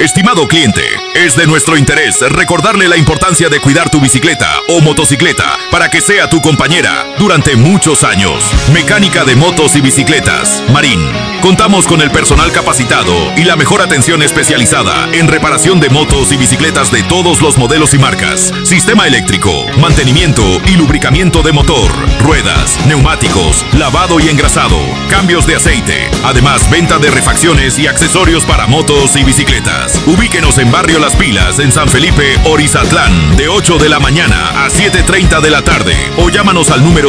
Estimado cliente, es de nuestro interés recordarle la importancia de cuidar tu bicicleta o motocicleta para que sea tu compañera durante muchos años. Mecánica de motos y bicicletas, Marín. Contamos con el personal capacitado y la mejor atención especializada en reparación de motos y bicicletas de todos los modelos y marcas. Sistema eléctrico, mantenimiento y lubricamiento de motor, ruedas, neumáticos, lavado y engrasado, cambios de aceite. Además, venta de refacciones y accesorios para motos y bicicletas. Ubíquenos en Barrio Las Pilas, en San Felipe, Orizatlán, de 8 de la mañana a 7:30 de la tarde. O llámanos al número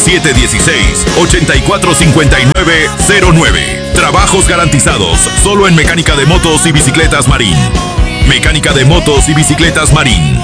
7716-845909. Trabajos garantizados, solo en Mecánica de Motos y Bicicletas Marín. Mecánica de Motos y Bicicletas Marín.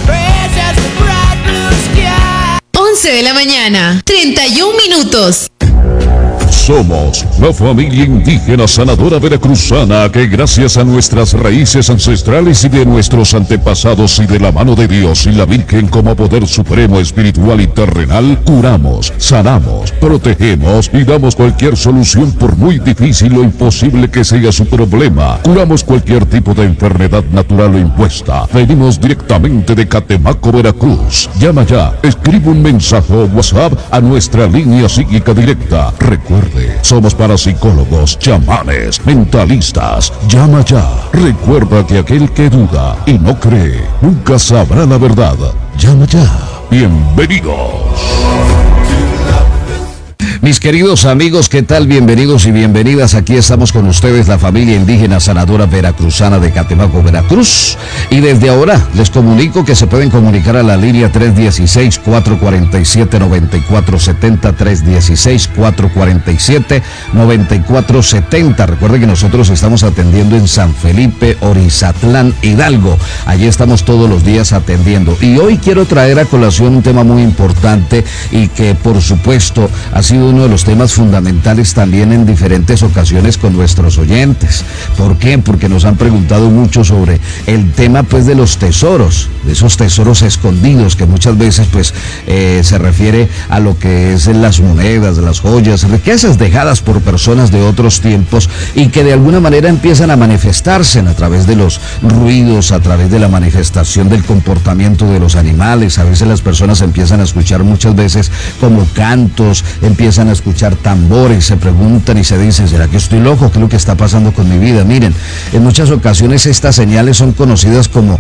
11 de la mañana, 31 minutos. Somos la familia indígena sanadora veracruzana que gracias a nuestras raíces ancestrales y de nuestros antepasados y de la mano de Dios y la Virgen como poder supremo espiritual y terrenal, curamos, sanamos, protegemos y damos cualquier solución por muy difícil o imposible que sea su problema. Curamos cualquier tipo de enfermedad natural o impuesta. Venimos directamente de Catemaco, Veracruz. Llama ya, escribe un mensaje o WhatsApp a nuestra línea psíquica directa. Recuerde, somos parapsicólogos, chamanes, mentalistas. Llama ya. Recuerda que aquel que duda y no cree, nunca sabrá la verdad. Llama ya. Bienvenidos. Mis queridos amigos, ¿qué tal? Bienvenidos y bienvenidas. Aquí estamos con ustedes, la familia indígena sanadora veracruzana de Catemaco, Veracruz. Y desde ahora les comunico que se pueden comunicar a la línea 316-447-9470, 316-447-9470. Recuerden que nosotros estamos atendiendo en San Felipe, Orizatlán, Hidalgo. Allí estamos todos los días atendiendo. Y hoy quiero traer a colación un tema muy importante y que, por supuesto, ha sido uno de los temas fundamentales también en diferentes ocasiones con nuestros oyentes. ¿Por qué? Porque nos han preguntado mucho sobre el tema pues de los tesoros, de esos tesoros escondidos que muchas veces pues se refiere a lo que es en las monedas, las joyas, riquezas dejadas por personas de otros tiempos y que de alguna manera empiezan a manifestarse a través de los ruidos, a través de la manifestación del comportamiento de los animales. A veces las personas empiezan a escuchar muchas veces como cantos, empiezan a escuchar tambores, se preguntan y se dicen, ¿será que estoy loco? ¿Qué es lo que está pasando con mi vida? Miren, en muchas ocasiones estas señales son conocidas como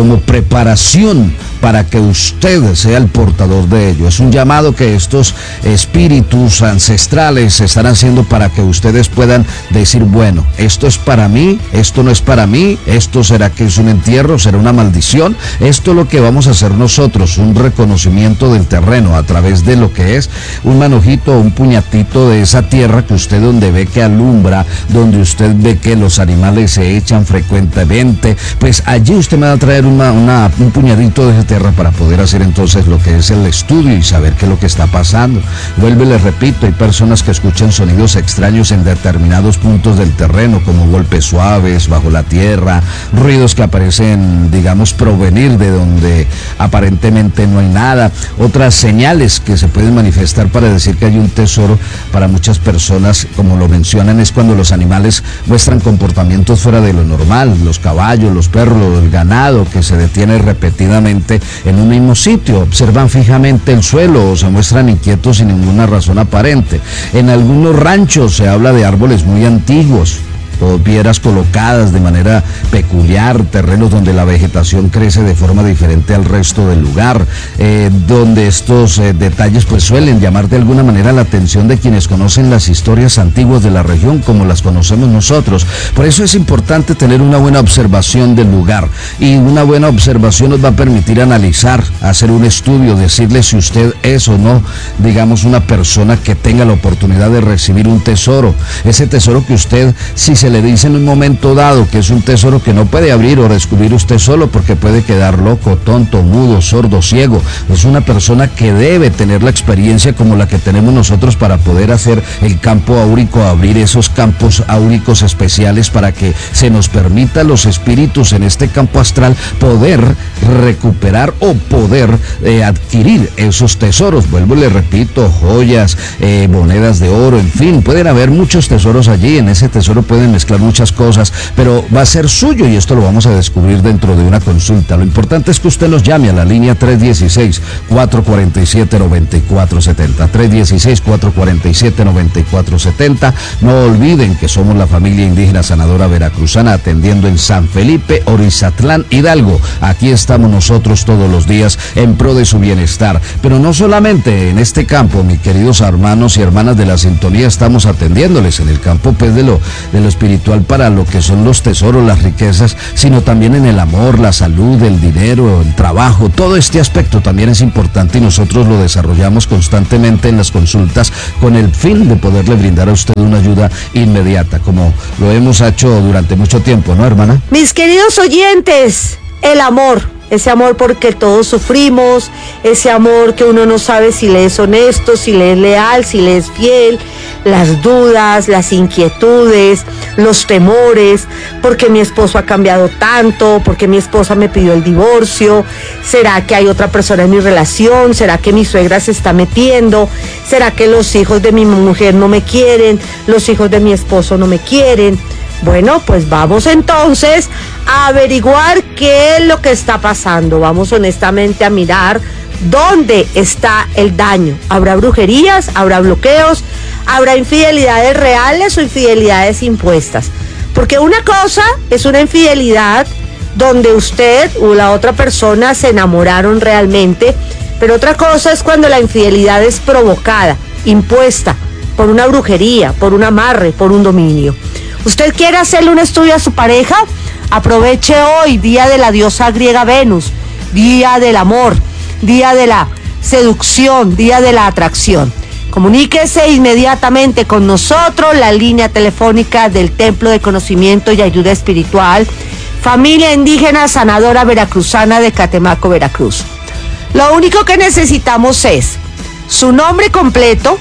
preparación para que usted sea el portador de ello. Es un llamado que estos espíritus ancestrales están haciendo para que ustedes puedan decir, bueno, esto es para mí, esto no es para mí, esto será que es un entierro, será una maldición. Esto es lo que vamos a hacer nosotros, un reconocimiento del terreno a través de lo que es un manojito o un puñatito de esa tierra que usted donde ve que alumbra, donde usted ve que los animales se echan frecuentemente, pues allí usted me va a traer un puñadito de esa tierra para poder hacer entonces lo que es el estudio y saber qué es lo que está pasando. Vuelvo y les repito, hay personas que escuchan sonidos extraños en determinados puntos del terreno, como golpes suaves bajo la tierra, ruidos que aparecen, digamos, provenir de donde aparentemente no hay nada. Otras señales que se pueden manifestar para decir que hay un tesoro para muchas personas, como lo mencionan, es cuando los animales muestran comportamientos fuera de lo normal, los caballos, los perros, el ganado que se detiene repetidamente en un mismo sitio, observan fijamente el suelo o se muestran inquietos sin ninguna razón aparente. En algunos ranchos se habla de árboles muy antiguos, piedras colocadas de manera peculiar, terrenos donde la vegetación crece de forma diferente al resto del lugar, donde estos detalles pues suelen llamar de alguna manera la atención de quienes conocen las historias antiguas de la región como las conocemos nosotros. Por eso es importante tener una buena observación del lugar, y una buena observación nos va a permitir analizar, hacer un estudio, decirle si usted es o no, digamos, una persona que tenga la oportunidad de recibir un tesoro. Ese tesoro que usted, si se le dice en un momento dado que es un tesoro que no puede abrir o descubrir usted solo porque puede quedar loco, tonto, mudo, sordo, ciego. Es una persona que debe tener la experiencia como la que tenemos nosotros para poder hacer el campo áurico, abrir esos campos áuricos especiales para que se nos permita a los espíritus en este campo astral poder recuperar o poder adquirir esos tesoros. Vuelvo y le repito, joyas, monedas de oro, en fin, pueden haber muchos tesoros allí. En ese tesoro pueden mezclar muchas cosas, pero va a ser suyo y esto lo vamos a descubrir dentro de una consulta. Lo importante es que usted nos llame a la línea 316-447-9470. 316-447-9470. No olviden que somos la familia indígena sanadora veracruzana, atendiendo en San Felipe, Orizatlán, Hidalgo. Aquí estamos nosotros todos los días en pro de su bienestar. Pero no solamente en este campo, mis queridos hermanos y hermanas de la sintonía, estamos atendiéndoles en el campo pues, de lo espiritual para lo que son los tesoros, las riquezas, sino también en el amor, la salud, el dinero, el trabajo. Todo este aspecto también es importante y nosotros lo desarrollamos constantemente en las consultas con el fin de poderle brindar a usted una ayuda inmediata, como lo hemos hecho durante mucho tiempo, ¿no, hermana? Mis queridos oyentes, el amor. Ese amor porque todos sufrimos, ese amor que uno no sabe si le es honesto, si le es leal, si le es fiel, las dudas, las inquietudes, los temores, porque mi esposo ha cambiado tanto, porque mi esposa me pidió el divorcio, ¿será que hay otra persona en mi relación? ¿Será que mi suegra se está metiendo? ¿Será que los hijos de mi mujer no me quieren? ¿Los hijos de mi esposo no me quieren? Bueno, pues vamos entonces a averiguar qué es lo que está pasando. Vamos honestamente a mirar dónde está el daño. ¿Habrá brujerías? ¿Habrá bloqueos? ¿Habrá infidelidades reales o infidelidades impuestas? Porque una cosa es una infidelidad donde usted o la otra persona se enamoraron realmente, pero otra cosa es cuando la infidelidad es provocada, impuesta por una brujería, por un amarre, por un dominio. ¿Usted quiere hacerle un estudio a su pareja? Aproveche hoy, día de la diosa griega Venus, día del amor, día de la seducción, día de la atracción. Comuníquese inmediatamente con nosotros, la línea telefónica del Templo de Conocimiento y Ayuda Espiritual, Familia Indígena Sanadora Veracruzana de Catemaco, Veracruz. Lo único que necesitamos es su nombre completo,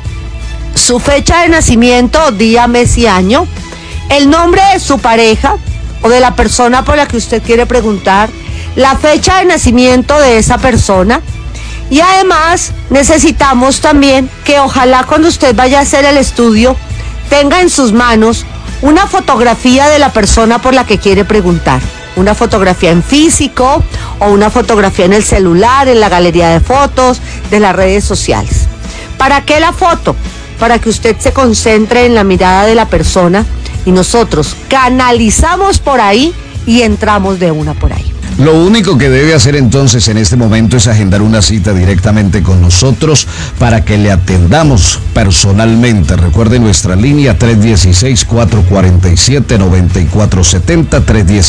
su fecha de nacimiento, día, mes y año, el nombre de su pareja o de la persona por la que usted quiere preguntar, la fecha de nacimiento de esa persona, y además necesitamos también que ojalá cuando usted vaya a hacer el estudio tenga en sus manos una fotografía de la persona por la que quiere preguntar, una fotografía en físico o una fotografía en el celular, en la galería de fotos de las redes sociales. ¿Para qué la foto? Para que usted se concentre en la mirada de la persona y nosotros canalizamos por ahí y entramos de una por ahí. Lo único que debe hacer entonces en este momento es agendar una cita directamente con nosotros para que le atendamos personalmente. Recuerde nuestra línea 316-447-9470,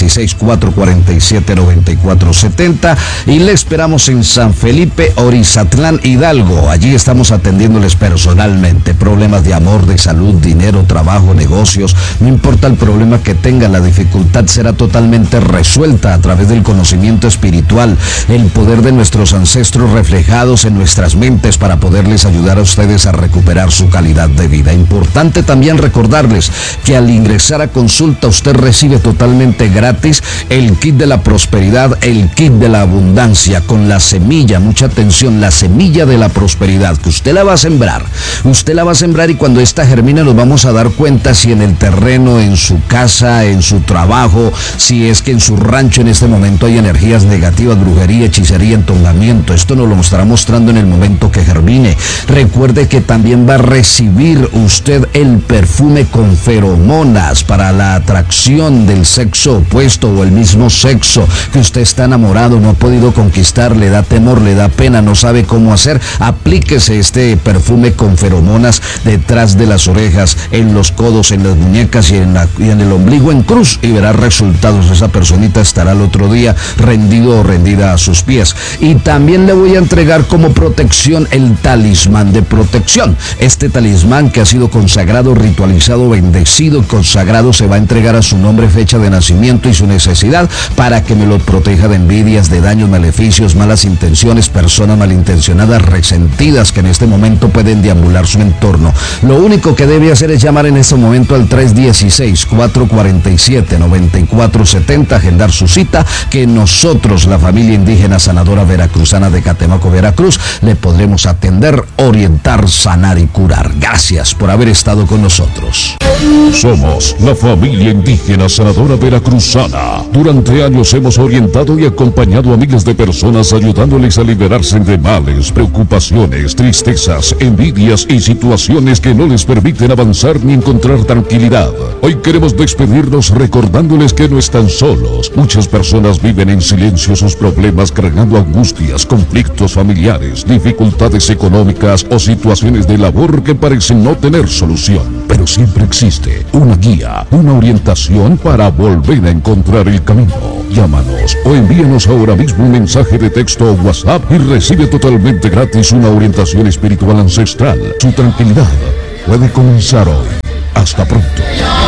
316-447-9470 y le esperamos en San Felipe, Orizatlán, Hidalgo. Allí estamos atendiéndoles personalmente. Problemas de amor, de salud, dinero, trabajo, negocios, no importa el problema que tenga, la dificultad será totalmente resuelta a través del conocimiento espiritual, el poder de nuestros ancestros reflejados en nuestras mentes para poderles ayudar a ustedes a recuperar su calidad de vida. Importante también recordarles que al ingresar a consulta usted recibe totalmente gratis el kit de la prosperidad, el kit de la abundancia con la semilla, mucha atención, la semilla de la prosperidad que usted la va a sembrar. Usted la va a sembrar y cuando esta germine nos vamos a dar cuenta si en el terreno, en su casa, en su trabajo, si es que en su rancho en este momento hay energías negativas, brujería, hechicería, entongamiento. Esto nos lo estará mostrando en el momento que germine. Recuerde que también va a recibir usted el perfume con feromonas para la atracción del sexo opuesto o el mismo sexo que usted está enamorado, no ha podido conquistar, le da temor, le da pena, no sabe cómo hacer. Aplíquese este perfume con feromonas detrás de las orejas, en los codos, en las muñecas y en el ombligo en cruz y verá resultados. Esa personita estará el otro día rendido o rendida a sus pies. Y también le voy a entregar como protección el talismán de protección. Este talismán que ha sido consagrado, ritualizado, bendecido, consagrado, se va a entregar a su nombre, fecha de nacimiento y su necesidad para que me lo proteja de envidias, de daños, maleficios, malas intenciones, personas malintencionadas, resentidas que en este momento pueden deambular su entorno. Lo único que debe hacer es llamar en este momento al 316-447-9470, agendar su cita, que que nosotros, la familia indígena sanadora veracruzana de Catemaco, Veracruz, le podremos atender, orientar, sanar y curar. Gracias por haber estado con nosotros. Somos la familia indígena sanadora veracruzana. Durante años hemos orientado y acompañado a miles de personas, ayudándoles a liberarse de males, preocupaciones, tristezas, envidias y situaciones que no les permiten avanzar ni encontrar tranquilidad. Hoy queremos despedirnos recordándoles que no están solos. Muchas personas viven en silencio sus problemas, cargando angustias, conflictos familiares, dificultades económicas o situaciones de labor que parecen no tener solución. Pero siempre existe una guía, una orientación para volver a encontrar el camino. Llámanos o envíanos ahora mismo un mensaje de texto o WhatsApp y recibe totalmente gratis una orientación espiritual ancestral. Su tranquilidad puede comenzar hoy. Hasta pronto.